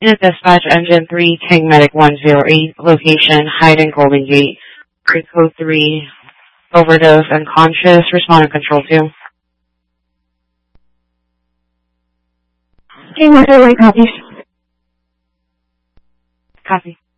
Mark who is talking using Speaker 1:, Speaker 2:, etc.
Speaker 1: Unit Dispatch Engine 3, King Medic 108, location Hyden Golden Gate, code 3, overdose, unconscious, respond to control 2.
Speaker 2: King 108 copies.
Speaker 1: Copy.